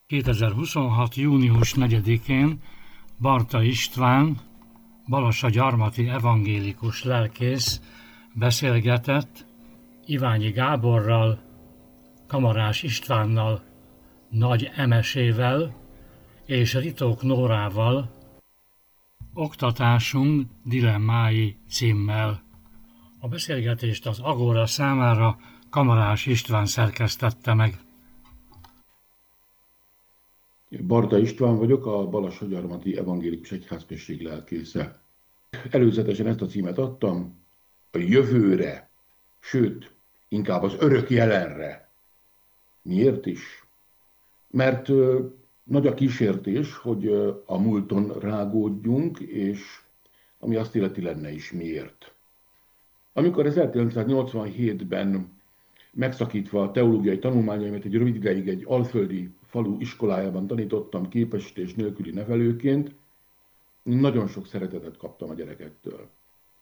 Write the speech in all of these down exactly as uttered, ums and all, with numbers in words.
kétezer-huszonhat. június negyedikén Barta István, balassagyarmati evangélikus lelkész beszélgetett Iványi Gáborral, Kamarás Istvánnal, Nagy Emesével és Ritók Nórával Oktatásunk dilemmái címmel. A beszélgetést az Agora számára Kamarás István szerkesztette meg. Barta István vagyok, a Balassagyarmati Evangélikus Egyházközség lelkésze. Előzetesen ezt a címet adtam, a jövőre, sőt, inkább az örök jelenre. Miért is? Mert ö, nagy a kísértés, hogy ö, a múlton rágódjunk, és ami azt illeti, lenne is miért. Amikor ezerkilencszáznyolcvanhétben megszakítva a teológiai tanulmányaimat egy rövid ideig egy alföldi falu iskolájában tanítottam képesítés nélküli nevelőként, nagyon sok szeretetet kaptam a gyerekektől.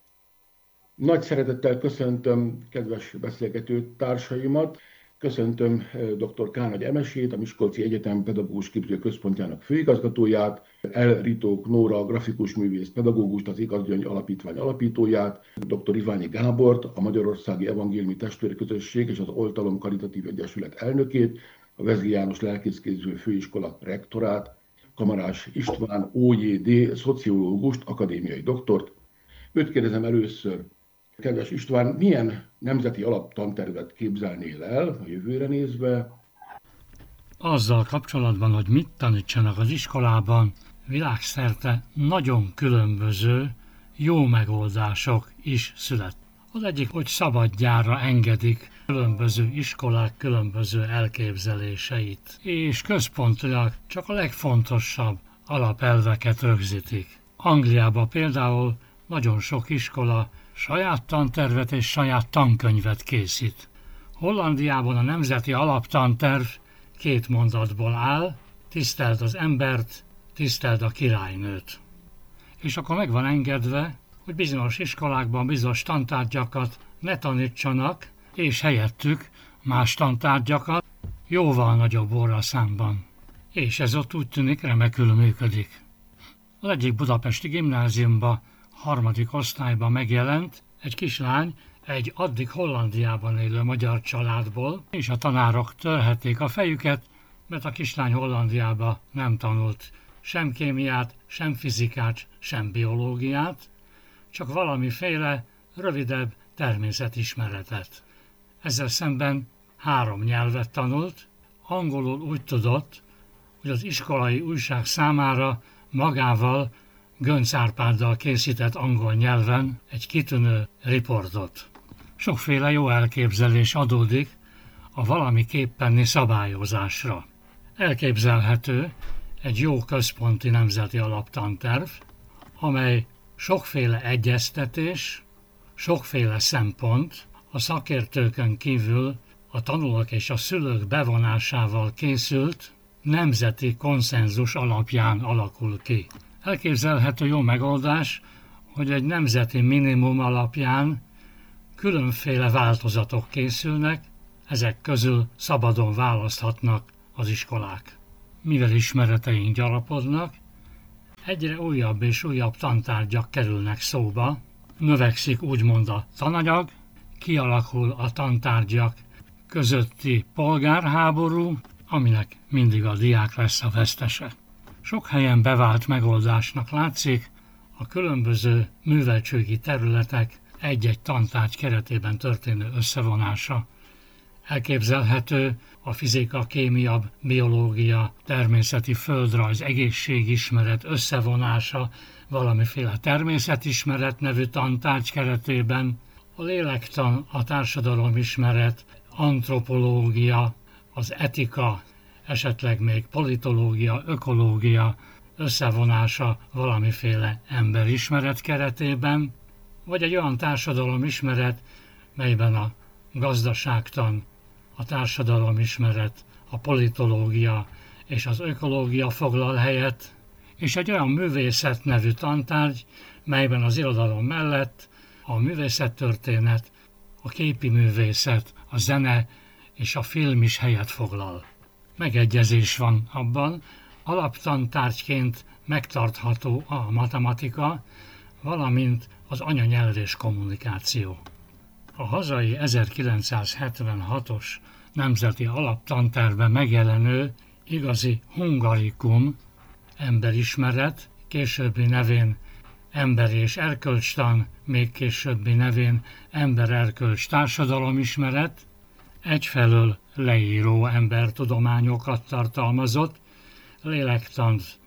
Nagy szeretettel köszöntöm kedves beszélgető társaimat, köszöntöm dr. K. Nagy Emesét, a Miskolci Egyetem Pedagógus Képző Központjának főigazgatóját, L. Ritók Nóra, grafikus művész pedagógust, az Igazgyöngy Alapítvány alapítóját, dr. Iványi Gábort, a Magyarországi Evangéliumi Testvérközösség és az Oltalom Karitatív Egyesület elnökét, a Vezgi János Lelkészképző Főiskola rektorát, Kamarás István, ó jé dé, szociológust, akadémiai doktort. Őt kérdezem először, kedves István, milyen nemzeti alaptantervet képzelnél el a jövőre nézve? Azzal kapcsolatban, hogy mit tanítsanak az iskolában, világszerte nagyon különböző jó megoldások is születtek. Az egyik, hogy szabadjára engedik különböző iskolák különböző elképzeléseit, és központilag csak a legfontosabb alapelveket rögzítik. Angliában például nagyon sok iskola saját tantervet és saját tankönyvet készít. Hollandiában a nemzeti alaptanterv két mondatból áll: tiszteld az embert, tiszteld a királynőt. És akkor meg van engedve, hogy bizonyos iskolákban bizonyos tantárgyakat ne tanítsanak, és helyettük más tantárgyakat jóval nagyobb óraszámban. És ez ott úgy tűnik remekül működik. Az egyik budapesti gimnáziumban harmadik osztályban megjelent egy kislány egy addig Hollandiában élő magyar családból, és a tanárok törhették a fejüket, mert a kislány Hollandiában nem tanult sem kémiát, sem fizikát, sem biológiát, csak valamiféle rövidebb természetismeretet. Ezzel szemben három nyelvet tanult, angolul úgy tudott, hogy az iskolai újság számára magával Göncz Árpáddal készített angol nyelven egy kitűnő riportot. Sokféle jó elképzelés adódik a valamiképpeni szabályozásra. Elképzelhető egy jó központi nemzeti alaptanterv, amely sokféle egyeztetés, sokféle szempont, a szakértőkön kívül a tanulók és a szülők bevonásával készült nemzeti konszenzus alapján alakul ki. Elképzelhető jó megoldás, hogy egy nemzeti minimum alapján különféle változatok készülnek, ezek közül szabadon választhatnak az iskolák. Mivel ismereteink gyarapodnak, egyre újabb és újabb tantárgyak kerülnek szóba, növekszik úgymond a tananyag, kialakul a tantárgyak közötti polgárháború, aminek mindig a diák lesz a vesztese. Sok helyen bevált megoldásnak látszik a különböző műveltségi területek egy-egy tantárgy keretében történő összevonása. Elképzelhető a fizika, kémia, biológia, természeti földrajz, egészségismeret összevonása valamiféle természetismeret nevű tantárgy keretében, a lélektan, a társadalomismeret, antropológia, az etika, esetleg még politológia, ökológia összevonása valamiféle emberismeret keretében, vagy egy olyan társadalomismeret, melyben a gazdaságtan, a társadalomismeret, a politológia és az ökológia foglal helyet, és egy olyan művészet nevű tantárgy, melyben az irodalom mellett a művészettörténet, a képi művészet, a zene és a film is helyet foglal. megegyezés van abban, alaptantárgyként megtartható a matematika, valamint az anyanyelv és kommunikáció. A hazai ezerkilencszázhetvenhatos nemzeti alaptantervben megjelenő igazi hungarikum, emberismeret, későbbi nevén ember- és erkölcstan, még későbbi nevén ember-erkölcs társadalomismeret, egyfelől leíró embertudományokat tartalmazott, lélektant,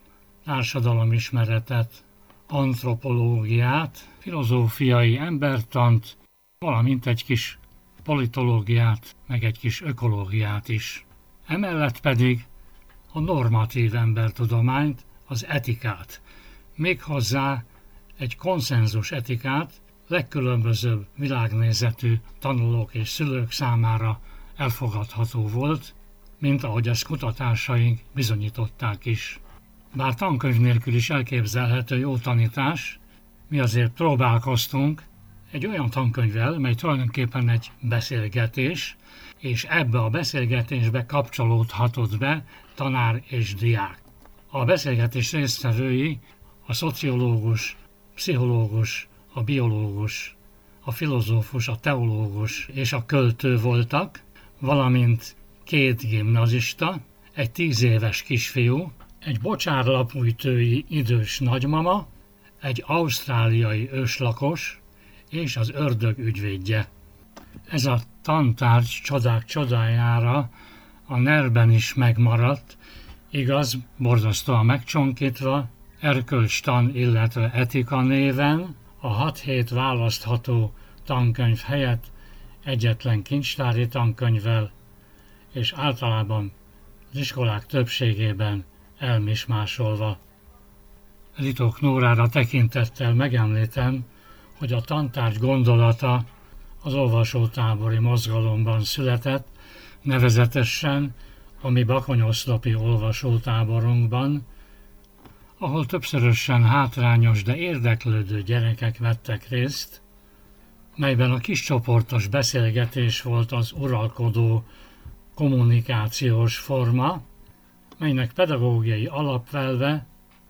társadalomismeretet, antropológiát, filozófiai embertant, valamint egy kis politológiát, meg egy kis ökológiát is. Emellett pedig a normatív embertudományt, az etikát, méghozzá egy konszenzus etikát, legkülönbözőbb világnézetű tanulók és szülők számára elfogadható volt, mint ahogy ezt kutatásaink bizonyították is. Bár tankönyv nélkül is elképzelhető jó tanítás, mi azért próbálkoztunk egy olyan tankönyvvel, mely tulajdonképpen egy beszélgetés, és ebbe a beszélgetésbe kapcsolódhatott be tanár és diák. A beszélgetés résztvevői a szociológus, pszichológus, a biológus, a filozófus, a teológus és a költő voltak, valamint két gimnazista, egy tíz éves kisfiú, egy bocsárlapújtői idős nagymama, egy ausztráliai őslakos és az ördög ügyvédje. Ez a tantárgy csodák csodájára a nerben is megmaradt, igaz, borzasztóan megcsonkítva, erkölcstan, illetve etika néven, a hat-hét választható tankönyv helyett egyetlen kincstári tankönyvvel, és általában az iskolák többségében elmismásolva. Ritók Nórára tekintettel megemlítem, hogy a tantárgy gondolata az olvasótábori mozgalomban született, nevezetesen a mi bakonyoszlopi olvasótáborunkban, ahol többszörösen hátrányos, de érdeklődő gyerekek vettek részt, melyben a kiscsoportos beszélgetés volt az uralkodó kommunikációs forma, melynek pedagógiai alapvelve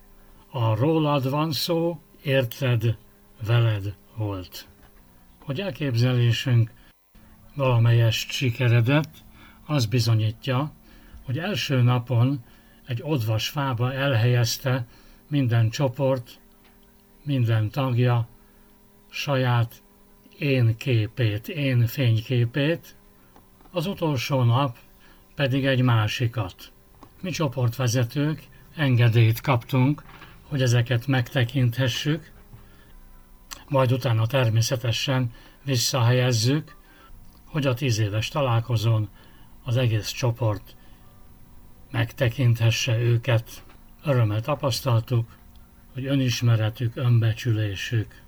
a rólad van szó, érted, veled volt. Hogy elképzelésünk valamelyest sikeredett, az bizonyítja, hogy első napon egy odvas fába elhelyezte minden csoport, minden tagja saját én képét, én fényképét, az utolsó nap pedig egy másikat. Mi csoportvezetők engedélyt kaptunk, hogy ezeket megtekinthessük, majd utána természetesen visszahelyezzük, hogy a tíz éves találkozón az egész csoport megtekinthesse őket. Örömmel tapasztaltuk, hogy önismeretük, önbecsülésük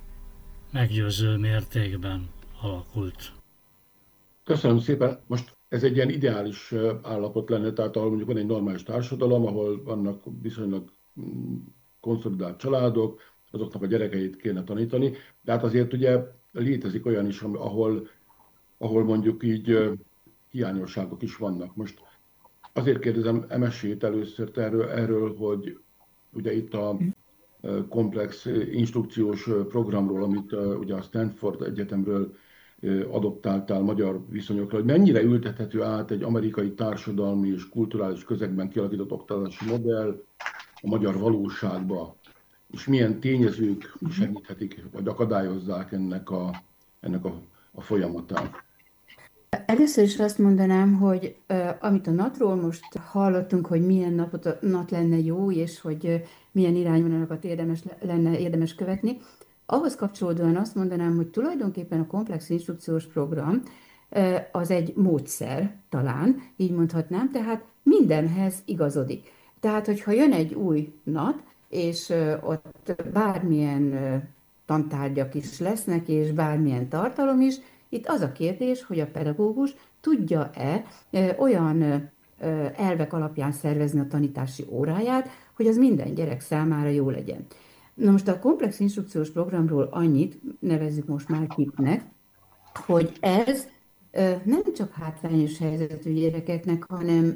meggyőző mértékben alakult. Köszönöm szépen. Most ez egy ilyen ideális állapot lenne, tehát ahol mondjuk van egy normális társadalom, ahol vannak viszonylag konszolidált családok, azoknak a gyerekeit kéne tanítani, de hát azért ugye létezik olyan is, ahol, ahol mondjuk így hiányosságok is vannak. Most azért kérdezem Emesét először erről, erről, hogy ugye itt a komplex instrukciós programról, amit ugye a Stanford Egyetemről adoptáltál magyar viszonyokra, hogy mennyire ültethető át egy amerikai társadalmi és kulturális közegben kialakított oktatási modell a magyar valóságba, és milyen tényezők segíthetik, vagy akadályozzák ennek a, ennek a, a folyamatát. Először is azt mondanám, hogy uh, amit a natról most hallottunk, hogy milyen napot, nat lenne jó, és hogy uh, milyen irányvonalakat érdemes lenne érdemes követni, ahhoz kapcsolódóan azt mondanám, hogy tulajdonképpen a komplex instrukciós program uh, az egy módszer, talán, így mondhatnám, tehát mindenhez igazodik. Tehát, hogyha jön egy új nat, és uh, ott bármilyen uh, tantárgyak is lesznek, és bármilyen tartalom is, itt az a kérdés, hogy a pedagógus tudja-e olyan elvek alapján szervezni a tanítási óráját, hogy az minden gyerek számára jó legyen. Na most a komplex instrukciós programról annyit, nevezzük most már KIP-nek, hogy ez nem csak hátrányos helyzetű gyerekeknek, hanem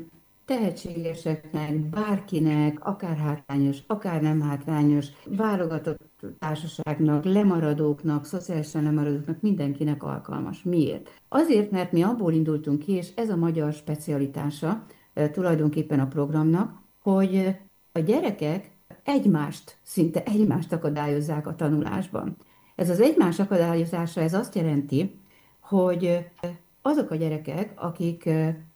tehetségeseknek, bárkinek, akár hátrányos, akár nem hátrányos, válogatott társaságnak, lemaradóknak, szociálisan lemaradóknak, mindenkinek alkalmas. Miért? Azért, mert mi abból indultunk ki, és ez a magyar specialitása e, tulajdonképpen a programnak, hogy a gyerekek egymást, szinte egymást akadályozzák a tanulásban. Ez az egymás akadályozása, ez azt jelenti, hogy azok a gyerekek, akik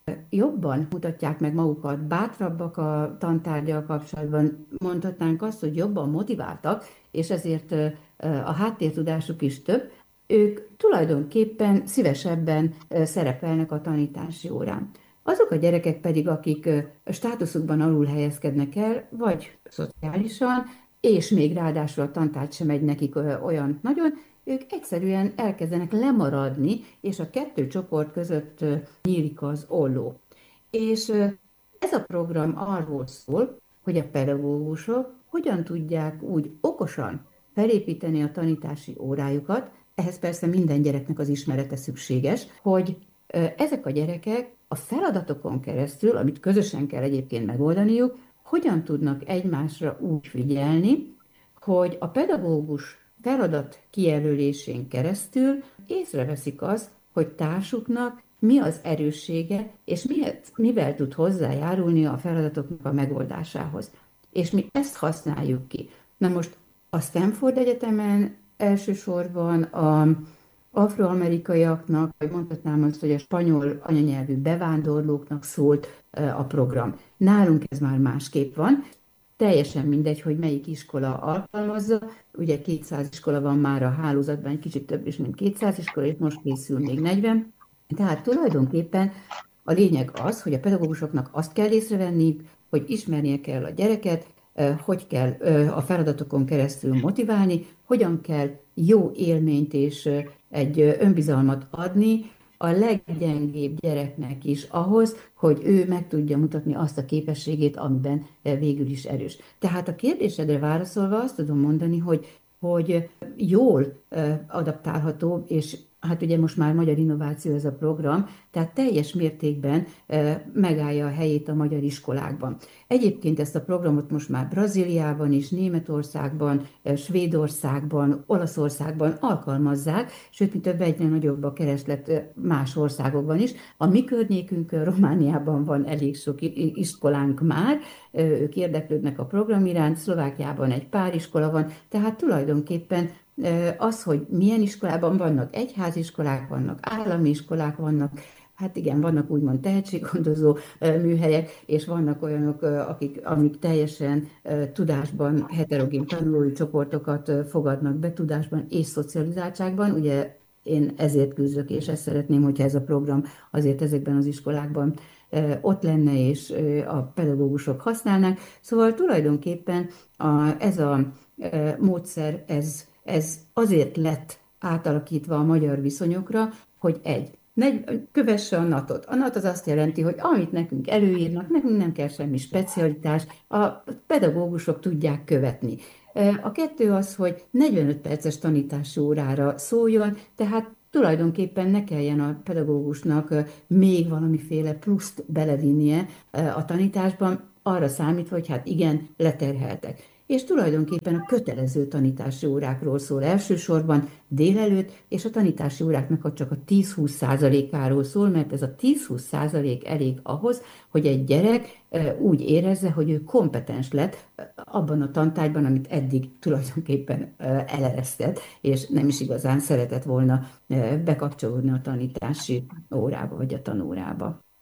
jobban mutatják meg magukat, bátrabbak a tantárgyal kapcsolatban, mondhatnánk azt, hogy jobban motiváltak, és ezért a háttértudásuk is több, ők tulajdonképpen szívesebben szerepelnek a tanítási órán. Azok a gyerekek pedig, akik státuszukban alul helyezkednek el, vagy szociálisan, és még ráadásul a tantárgy sem megy nekik olyan nagyon, ők egyszerűen elkezdenek lemaradni, és a kettő csoport között nyílik az olló. És ez a program arról szól, hogy a pedagógusok hogyan tudják úgy okosan felépíteni a tanítási órájukat, ehhez persze minden gyereknek az ismerete szükséges, hogy ezek a gyerekek a feladatokon keresztül, amit közösen kell egyébként megoldaniuk, hogyan tudnak egymásra úgy figyelni, hogy a pedagógus feladat kijelölésén keresztül észreveszik azt, hogy társuknak mi az erőssége, és mivel, mivel tud hozzájárulni a feladatoknak a megoldásához. És mi ezt használjuk ki. Na most a Stanford Egyetemen elsősorban a afroamerikaiaknak, vagy mondhatnám azt, hogy a spanyol anyanyelvű bevándorlóknak szólt a program. Nálunk ez már másképp van. Teljesen mindegy, hogy melyik iskola alkalmazza. Ugye kétszáz iskola van már a hálózatban, egy kicsit több is, mint kétszáz iskola, és most készül még negyven. Tehát tulajdonképpen a lényeg az, hogy a pedagógusoknak azt kell észrevenni, hogy ismernie kell a gyereket, hogy kell a feladatokon keresztül motiválni, hogyan kell jó élményt és egy önbizalmat adni a leggyengébb gyereknek is ahhoz, hogy ő meg tudja mutatni azt a képességét, amiben végül is erős. Tehát a kérdésedre válaszolva azt tudom mondani, hogy, hogy jól adaptálható, és hát ugye most már magyar innováció ez a program, tehát teljes mértékben megállja a helyét a magyar iskolákban. Egyébként ezt a programot most már Brazíliában is, Németországban, Svédországban, Olaszországban alkalmazzák, sőt, mint több egyre nagyobb a kereslet más országokban is. A mi környékünkön, Romániában van elég sok iskolánk már, ők érdeklődnek a program iránt, Szlovákiában egy pár iskola van, tehát tulajdonképpen az, hogy milyen iskolában vannak, egyháziskolák vannak, állami iskolák vannak, hát igen, vannak úgymond tehetséggondozó műhelyek, és vannak olyanok, akik, amik teljesen tudásban, heterogén tanulói csoportokat fogadnak be tudásban és szocializáltságban. Ugye én ezért küzdök, és ezt szeretném, hogyha ez a program azért ezekben az iskolákban ott lenne, és a pedagógusok használnák. Szóval tulajdonképpen a, ez a módszer, ez Ez azért lett átalakítva a magyar viszonyokra, hogy egy, ne, kövesse a natot. A nat az azt jelenti, hogy amit nekünk előírnak, nekünk nem kell semmi specialitás, a pedagógusok tudják követni. A kettő az, hogy negyvenöt perces tanítási órára szóljon, tehát tulajdonképpen ne kelljen a pedagógusnak még valamiféle pluszt belevinnie a tanításban, arra számítva, hogy hát igen, leterheltek. És tulajdonképpen a kötelező tanítási órákról szól elsősorban délelőtt, és a tanítási óráknak csak a tíz-húsz százalékáról szól, mert ez a tíz-húsz százalék elég ahhoz, hogy egy gyerek úgy érezze, hogy ő kompetens lett abban a tantárgyban, amit eddig tulajdonképpen eleresztett, és nem is igazán szeretett volna bekapcsolódni a tanítási órába, vagy a tanórába.